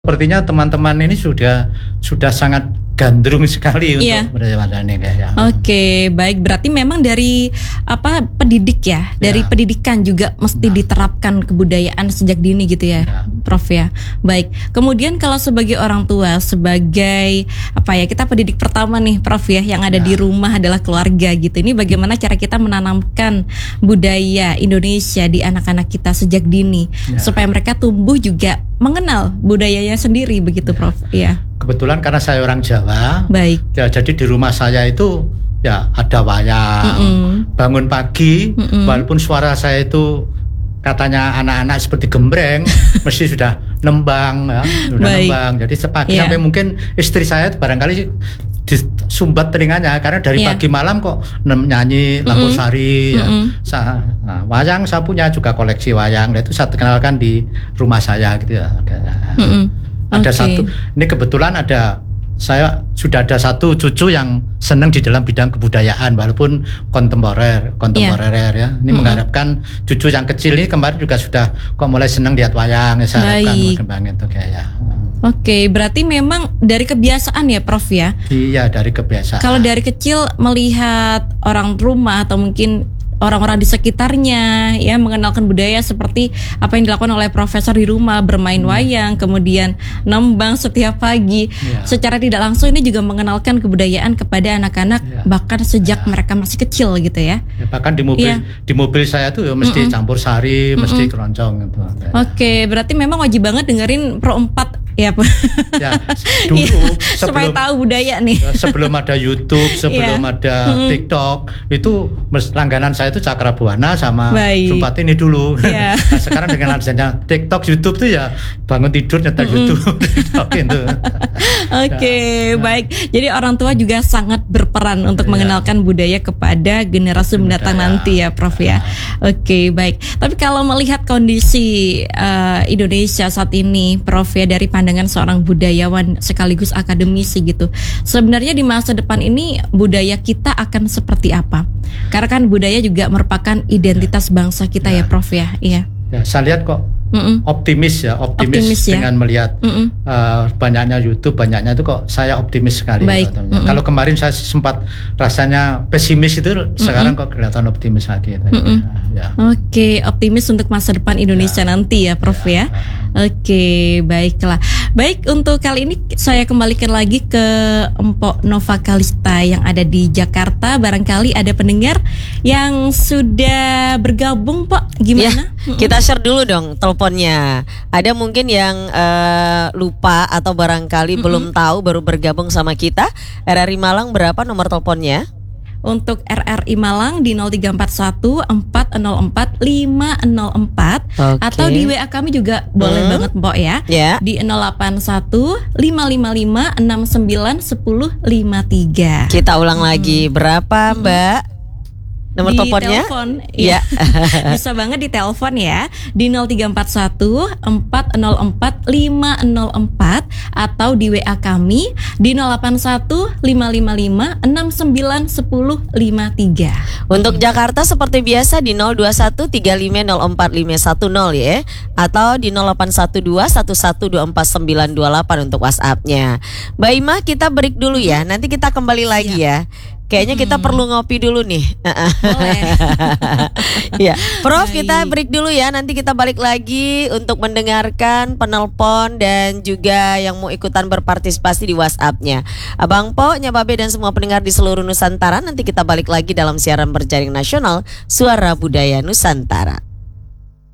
Sepertinya teman-teman ini sudah sangat gandrung sekali untuk budaya ini kayaknya. Oke, baik. Berarti memang dari pendidik ya, dari pendidikan juga mesti diterapkan kebudayaan sejak dini gitu ya, Prof ya. Baik. Kemudian kalau sebagai orang tua, sebagai kita pendidik pertama nih, Prof ya, yang ada di rumah adalah keluarga gitu. Ini bagaimana cara kita menanamkan budaya Indonesia di anak-anak kita sejak dini supaya mereka tumbuh juga mengenal budayanya sendiri begitu, Prof. Iya. Kebetulan karena saya orang Jawa, jadi di rumah saya itu ada wayang, bangun pagi, walaupun suara saya itu katanya anak-anak seperti gembreng, mesti sudah nembang, nembang. Jadi sepagi sampai mungkin istri saya barangkali disumbat telinganya karena dari pagi malam kok nyanyi lampu sari. Wayang saya punya juga koleksi wayang, itu saya kenalkan di rumah saya gitu ya. Ada satu, ini kebetulan saya sudah ada satu cucu yang senang di dalam bidang kebudayaan walaupun kontemporer ya. Ini mengharapkan cucu yang kecil ini kemarin juga sudah mulai senang lihat wayang, saya harapkan berkembang itu kayaknya. Oke, berarti memang dari kebiasaan ya, Prof ya? Iya, dari kebiasaan. Kalau dari kecil melihat orang rumah atau mungkin orang-orang di sekitarnya ya mengenalkan budaya seperti apa yang dilakukan oleh profesor di rumah, bermain wayang, kemudian nembang setiap pagi. Secara tidak langsung ini juga mengenalkan kebudayaan kepada anak-anak bahkan sejak mereka masih kecil gitu ya. Bahkan di mobil saya tuh mesti campur sari, mesti keroncong gitu. Oke, berarti memang wajib banget dengerin Pro 4 ya, dulu supaya tahu budaya nih. Sebelum ada YouTube, sebelum ada TikTok, itu langganan saya itu Cakrabuana sama Sumpat ini dulu. Nah, sekarang dengan adanya TikTok, YouTube tuh ya bangun tidur nyetel YouTube. Oke, baik. Jadi orang tua juga sangat berperan untuk mengenalkan budaya kepada generasi mendatang nanti ya, Prof ya. Oke, baik. Tapi kalau melihat kondisi Indonesia saat ini, Prof ya, dari pandangan seorang budayawan sekaligus akademisi gitu, sebenarnya di masa depan ini budaya kita akan seperti apa? Karena kan budaya juga merupakan identitas bangsa kita ya, Prof ya. Iya. Saya lihat kok optimis dengan melihat banyaknya YouTube, banyaknya itu kok saya optimis sekali. Kalau kemarin saya sempat rasanya pesimis itu, sekarang kok kelihatan optimis lagi. Oke, optimis untuk masa depan Indonesia nanti ya, Prof ya. Oke, baiklah. Baik, untuk kali ini saya kembalikan lagi ke Empok Nova Kalista yang ada di Jakarta. Barangkali ada pendengar yang sudah bergabung, Pak. Gimana? Kita share dulu dong teleponnya. Ada mungkin yang lupa atau barangkali belum tahu, baru bergabung sama kita. RRI Malang berapa nomor teleponnya? Untuk RRI Malang di 0341 404 504 atau di WA kami juga boleh banget, Mbok ya. Di 081 555 69 1053. Kita ulang lagi, berapa Mbak? Nomor teleponnya? Telepon, bisa banget di telepon ya, di 0341 404 504 atau di WA kami di 081 555 69 1053. Untuk Jakarta seperti biasa di 021 3504 510 ya, atau di 0812 1124 928 untuk WhatsApp-nya. Mbak Ima, kita break dulu ya, nanti kita kembali lagi ya. Kayaknya kita perlu ngopi dulu nih. Prof, kita break dulu ya. Nanti kita balik lagi untuk mendengarkan penelpon dan juga yang mau ikutan berpartisipasi di WhatsApp-nya. Abang Po, Nyababe dan semua pendengar di seluruh Nusantara. Nanti kita balik lagi dalam siaran berjaring nasional Suara Budaya Nusantara.